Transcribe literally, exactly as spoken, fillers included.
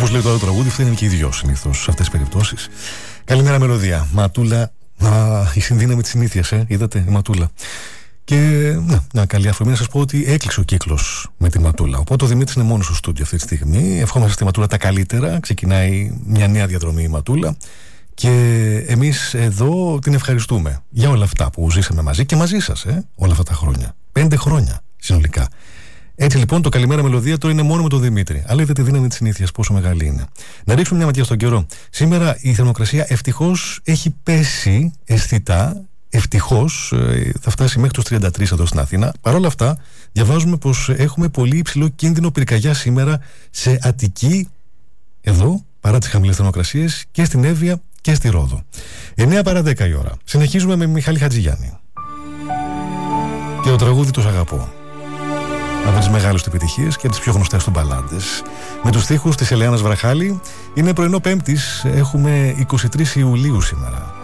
Όπως λέει το άλλο τραγούδι, φταίνουν και οι δυο συνήθως σε αυτές τις περιπτώσεις. Καλημέρα μελωδία. Ματούλα. Α, η συνδύναμη της συνήθειας, ε. Είδατε, η Ματούλα. Και ναι, μια καλή αφορμή να σας πω ότι έκλεισε ο κύκλος με τη Ματούλα. Οπότε ο Δημήτρης είναι μόνος στο στούντιο αυτή τη στιγμή. Ευχόμαστε στη Ματούλα τα καλύτερα. Ξεκινάει μια νέα διαδρομή η Ματούλα. Και εμείς εδώ την ευχαριστούμε για όλα αυτά που ζήσαμε μαζί και μαζί σας, ε, όλα αυτά τα χρόνια. Πέντε χρόνια συνολικά. Έτσι λοιπόν το καλημέρα μελωδία τώρα είναι μόνο με τον Δημήτρη. Αλλά είδατε τη δύναμη της συνήθειας πόσο μεγάλη είναι. Να ρίξουμε μια ματιά στον καιρό. Σήμερα η θερμοκρασία ευτυχώς έχει πέσει αισθητά. Ευτυχώς θα φτάσει μέχρι τους τριάντα τρία εδώ στην Αθήνα. Παρ' όλα αυτά, διαβάζουμε πως έχουμε πολύ υψηλό κίνδυνο πυρκαγιά σήμερα σε Αττική, εδώ, παρά τις χαμηλές θερμοκρασίες, και στην Εύβοια και στη Ρόδο. εννιά παρά δέκα η ώρα. Συνεχίζουμε με Μιχάλη Χατζηγιάννη. Και το τραγούδι «Τους αγαπώ». Από τις μεγάλες του επιτυχίες και τις πιο γνωστές του μπαλάντες. Με τους στίχους της Ελεάνας Βραχάλη. Είναι πρωινό Πέμπτης, έχουμε είκοσι τρεις Ιουλίου σήμερα.